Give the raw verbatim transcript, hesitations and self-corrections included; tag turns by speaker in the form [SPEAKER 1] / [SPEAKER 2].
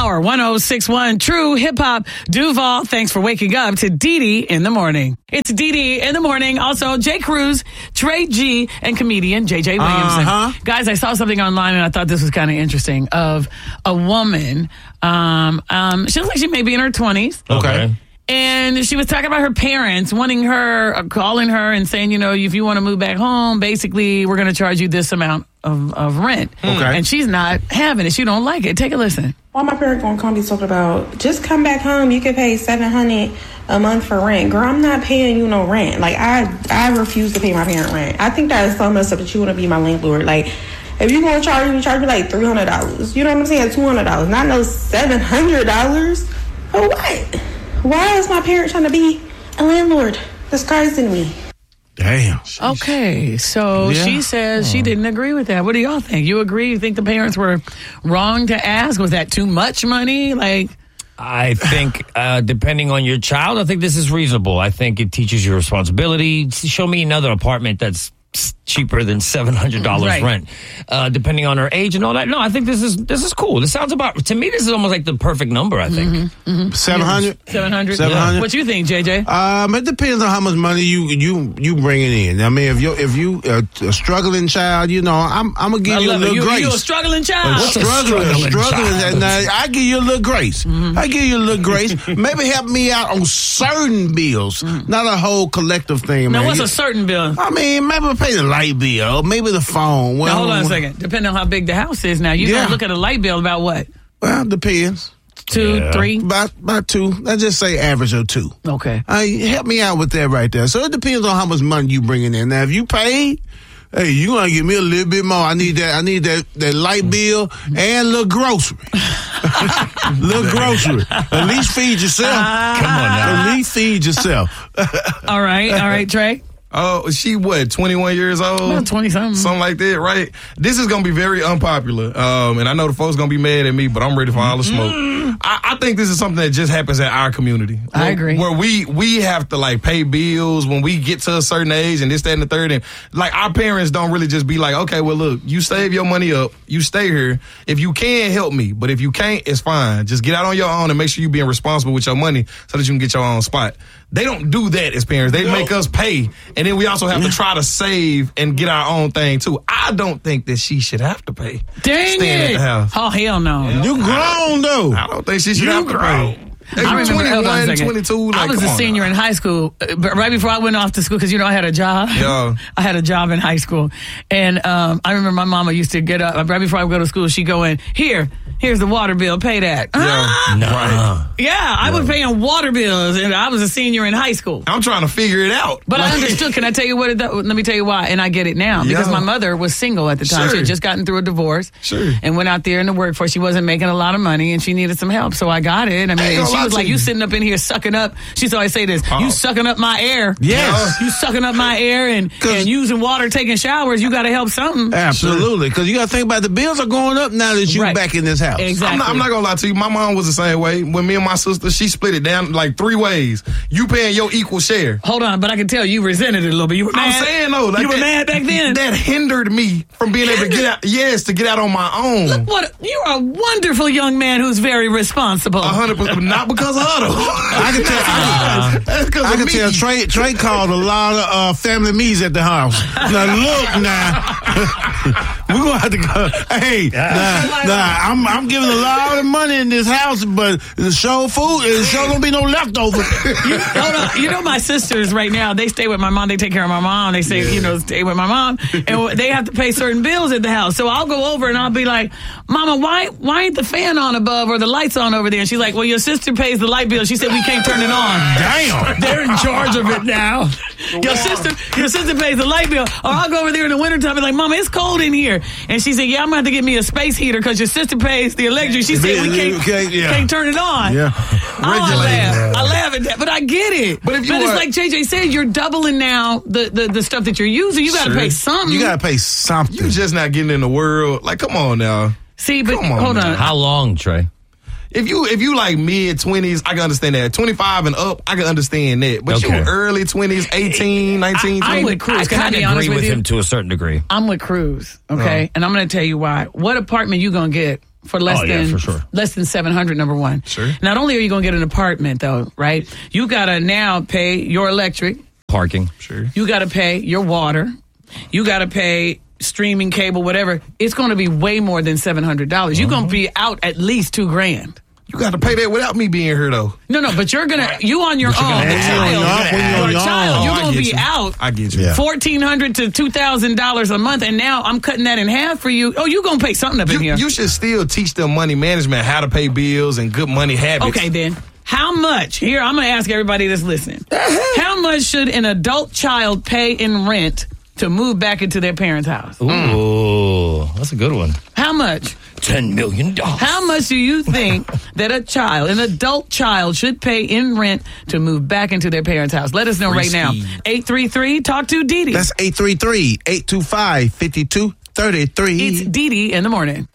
[SPEAKER 1] hour, one oh six point one True Hip Hop. Duval, thanks for waking up to Dee Dee in the morning. It's Dee Dee in the morning. Also, Jay Cruz, Trey G, and comedian J J Williamson.
[SPEAKER 2] Uh-huh.
[SPEAKER 1] Guys, I saw something online and I thought this was kind of interesting of a woman. Um, um, she looks like she may be in her twenties.
[SPEAKER 2] Okay.
[SPEAKER 1] And she was talking about her parents wanting her, uh, calling her and saying, you know, if you want to move back home, basically, we're going to charge you this amount of, of rent.
[SPEAKER 2] Okay.
[SPEAKER 1] And she's not having it. She don't like it. Take a listen.
[SPEAKER 3] Why my parents gonna come be talking about, just come back home, you can pay seven hundred dollars a month for rent. Girl, I'm not paying you no rent. Like, I I refuse to pay my parent rent. I think that is so messed up that you want to be my landlord. Like, if you gonna charge me, charge me like three hundred dollars. You know what I'm saying? two hundred dollars. Not no seven hundred dollars. For what? Why is my parent trying to be a landlord? That's crazy to me.
[SPEAKER 2] Damn.
[SPEAKER 1] Okay, so
[SPEAKER 2] Yeah.
[SPEAKER 1] she says she didn't agree with that. What do y'all think? You agree? You think the parents were wrong to ask? Was that too much money? Like,
[SPEAKER 4] I think, uh, depending on your child, I think this is reasonable. I think it teaches you responsibility. Show me another apartment that's cheaper than seven hundred dollars
[SPEAKER 1] Right.
[SPEAKER 4] rent, uh, depending on her age and all that. No, I think this is this is cool. This sounds about, to me, this is almost like the perfect number, I think.
[SPEAKER 2] seven hundred?
[SPEAKER 1] seven hundred?
[SPEAKER 2] seven hundred?
[SPEAKER 1] What you think, J J?
[SPEAKER 2] Um, it depends on how much money you you you bringing in. I mean, if you if you uh, a struggling child, you know, I'm I'm gonna give
[SPEAKER 1] I
[SPEAKER 2] you a
[SPEAKER 1] love it.
[SPEAKER 2] little
[SPEAKER 1] You,
[SPEAKER 2] grace.
[SPEAKER 1] you a struggling child.
[SPEAKER 4] What's a
[SPEAKER 2] struggling,
[SPEAKER 4] struggling
[SPEAKER 2] struggling.
[SPEAKER 4] child?
[SPEAKER 2] And I, I give you a little grace. I give you a little grace. Maybe help me out on certain bills, not a whole collective thing, man.
[SPEAKER 1] Now, what's
[SPEAKER 2] You-
[SPEAKER 1] a certain bill?
[SPEAKER 2] I mean, maybe pay the light bill, maybe the phone. Well,
[SPEAKER 1] Now, hold on a second. Depending on how big the house is now, you
[SPEAKER 2] Yeah.
[SPEAKER 1] gonna look at a light bill about what?
[SPEAKER 2] Well, depends.
[SPEAKER 1] Two,
[SPEAKER 4] Yeah.
[SPEAKER 1] three?
[SPEAKER 2] About about two. Let's just say average of two.
[SPEAKER 1] Okay.
[SPEAKER 2] Uh, help me out with that right there. So it depends on how much money you bringing in. Now, if you paid, hey, you gonna give me a little bit more. I need that. I need that that light bill and little grocery. little grocery. At least feed yourself.
[SPEAKER 4] Come on now.
[SPEAKER 2] At least feed yourself.
[SPEAKER 1] All right. All right, Trey.
[SPEAKER 5] Oh, she what, twenty-one years old?
[SPEAKER 1] About twenty-something.
[SPEAKER 5] Something like that, right? This is going to be very unpopular. Um, and I know the folks going to be mad at me, but I'm ready for all the smoke. I, I think this is something that just happens in our community.
[SPEAKER 1] I
[SPEAKER 5] Where-
[SPEAKER 1] agree.
[SPEAKER 5] Where we, we have to, like, pay bills when we get to a certain age and this, that, and the third. And, like, our parents don't really just be like, okay, well, look, you save your money up. You stay here. If you can, help me. But if you can't, it's fine. Just get out on your own and make sure you're being responsible with your money so that you can get your own spot. They don't do that as parents. They make us pay. And then we also have to try to save and get our own thing, too. I don't think that she should have to pay.
[SPEAKER 1] Dang
[SPEAKER 5] Staying
[SPEAKER 1] it.
[SPEAKER 5] at the house.
[SPEAKER 1] Oh, hell no.
[SPEAKER 2] You grown though.
[SPEAKER 5] I don't think she should
[SPEAKER 2] You
[SPEAKER 5] have to
[SPEAKER 2] grown.
[SPEAKER 5] pay.
[SPEAKER 1] I remember, hold on a
[SPEAKER 5] twenty-one,
[SPEAKER 1] second.
[SPEAKER 5] twenty-two, like,
[SPEAKER 1] I was
[SPEAKER 5] come
[SPEAKER 1] a
[SPEAKER 5] on
[SPEAKER 1] senior
[SPEAKER 5] now.
[SPEAKER 1] in high school, uh, but right before I went off to school, because, you know, I had a job.
[SPEAKER 5] Yeah.
[SPEAKER 1] I had a job in high school. And um, I remember my mama used to get up, right before I would go to school, she'd go in, here, here's the water bill, pay that. Ah!
[SPEAKER 5] Yeah.
[SPEAKER 4] Nah.
[SPEAKER 1] Yeah, I was paying water bills, and I was a senior in high school.
[SPEAKER 5] I'm trying to figure it out.
[SPEAKER 1] But I
[SPEAKER 5] Like-
[SPEAKER 1] understood. Can I tell you what? It, let me tell you why. And I get it now because
[SPEAKER 5] Yeah.
[SPEAKER 1] my mother was single at the time. She
[SPEAKER 5] Sure.
[SPEAKER 1] had just gotten through a divorce
[SPEAKER 5] Sure.
[SPEAKER 1] and went out there in the workforce. She wasn't making a lot of money and she needed some help. So I got it. I mean,
[SPEAKER 5] I ain't
[SPEAKER 1] and
[SPEAKER 5] gonna
[SPEAKER 1] she
[SPEAKER 5] lie
[SPEAKER 1] was
[SPEAKER 5] to
[SPEAKER 1] like,
[SPEAKER 5] you.
[SPEAKER 1] "You sitting up in here sucking up." She said, "I say this.
[SPEAKER 5] Oh.
[SPEAKER 1] You sucking up my air.
[SPEAKER 2] Yes.
[SPEAKER 1] You sucking up my air and, and using water, taking showers. You got to help something."
[SPEAKER 2] Absolutely, because you got to think about the bills are going up now that you
[SPEAKER 1] Right.
[SPEAKER 2] back in this house.
[SPEAKER 1] Exactly.
[SPEAKER 5] I'm not, I'm not gonna lie to you. My mom was the same way. When me and my sister, she split it down like three ways. You paying your equal share.
[SPEAKER 1] Hold on, but I can tell you resented it a little bit. You were mad.
[SPEAKER 5] I'm saying though, like
[SPEAKER 1] you were
[SPEAKER 5] that,
[SPEAKER 1] mad back then.
[SPEAKER 5] That hindered me from being able to get out. Yes, to get out on my own.
[SPEAKER 1] What? You're a wonderful young man who's very responsible.
[SPEAKER 5] A hundred percent, not because of her though.
[SPEAKER 2] I can tell. I,
[SPEAKER 5] That's because
[SPEAKER 2] I
[SPEAKER 5] of
[SPEAKER 2] can
[SPEAKER 5] me.
[SPEAKER 2] tell. Trey, Trey called a lot of uh, family me's at the house. Now look, now we're gonna have to go. Hey, nah, nah, I'm I'm giving a lot of money in this house, but the show food, the show gonna be no leftover.
[SPEAKER 1] You, hold on. You know my sisters right now, they stay with my mom. They take care of my mom. They say, you know, stay with my mom. And they have to pay certain bills at the house. So I'll go over and I'll be like, Mama, why why ain't the fan on above or the lights on over there? And she's like, well, your sister pays the light bill. She said we can't turn it on.
[SPEAKER 2] Damn.
[SPEAKER 1] They're in charge of it now. Your sister your sister pays the light bill. Or I'll go over there in the wintertime and be like, Mama, it's cold in here. And she said, yeah, I'm going to have to get me a space heater because your sister pays the electric. She said we can't,
[SPEAKER 2] Okay, yeah.
[SPEAKER 1] can't turn it on.
[SPEAKER 2] Yeah.
[SPEAKER 1] Oh, I laugh. I laugh at that, but I get it.
[SPEAKER 5] But if you
[SPEAKER 1] it's
[SPEAKER 5] were-
[SPEAKER 1] like J J said, you're doubling now the, the, the stuff that you're using. You got to
[SPEAKER 5] Sure.
[SPEAKER 1] pay something.
[SPEAKER 2] You gotta pay something.
[SPEAKER 5] You just not getting in the world. Like, come on now.
[SPEAKER 1] See, but
[SPEAKER 5] Come on,
[SPEAKER 1] hold
[SPEAKER 5] man.
[SPEAKER 1] on.
[SPEAKER 4] How long, Trey?
[SPEAKER 5] If you if you like mid twenties, I can understand that. twenty-five and up, I can understand that. But
[SPEAKER 4] Okay.
[SPEAKER 5] you early twenties, eighteen, nineteen,
[SPEAKER 1] I- I'm
[SPEAKER 5] twenty.
[SPEAKER 1] with Cruz.
[SPEAKER 4] I
[SPEAKER 1] Can I
[SPEAKER 4] kind
[SPEAKER 1] be
[SPEAKER 4] of
[SPEAKER 1] honest
[SPEAKER 4] agree
[SPEAKER 1] with
[SPEAKER 4] with
[SPEAKER 1] you?
[SPEAKER 4] him to a certain degree.
[SPEAKER 1] I'm with Cruz, okay? And I'm going to tell you why. What apartment you going to get for less
[SPEAKER 4] Oh, yeah,
[SPEAKER 1] than
[SPEAKER 4] for sure.
[SPEAKER 1] less than seven hundred. Number one.
[SPEAKER 5] Sure.
[SPEAKER 1] Not only are you going to get an apartment, though, right? You got to now pay your electric.
[SPEAKER 4] Parking.
[SPEAKER 5] Sure.
[SPEAKER 1] You got to pay your water. You got to pay streaming cable, whatever. It's going to be way more than seven hundred dollars. You're going to be out at least two grand.
[SPEAKER 5] You got to pay that without me being here, though.
[SPEAKER 1] No, no, but you're gonna you on your own.
[SPEAKER 2] gonna
[SPEAKER 1] The
[SPEAKER 2] have to.
[SPEAKER 1] child,
[SPEAKER 2] When you're on
[SPEAKER 1] your
[SPEAKER 2] your
[SPEAKER 1] child,
[SPEAKER 2] own.
[SPEAKER 1] you're
[SPEAKER 5] Oh, I
[SPEAKER 1] gonna
[SPEAKER 5] get
[SPEAKER 1] be
[SPEAKER 5] you.
[SPEAKER 1] out.
[SPEAKER 5] I get you.
[SPEAKER 2] Yeah.
[SPEAKER 1] Fourteen hundred to two thousand dollars a month, and now I'm cutting that in half for you. Oh, you gonna pay something up in
[SPEAKER 5] You,
[SPEAKER 1] here?
[SPEAKER 5] you should still teach them money management, how to pay bills, and good money habits.
[SPEAKER 1] Okay, then. How much? Here, I'm gonna ask everybody that's listening. How much should an adult child pay in rent to move back into their parents' house?
[SPEAKER 4] Ooh, that's a good one.
[SPEAKER 1] How much?
[SPEAKER 4] Ten million dollars.
[SPEAKER 1] How much do you think that a child, an adult child, should pay in rent to move back into their parents' house? Let us know right now.
[SPEAKER 5] Risky.
[SPEAKER 1] eight three three, talk to Dee Dee.
[SPEAKER 2] That's eight three three, eight two five, five two three three.
[SPEAKER 1] It's Dee Dee in the morning.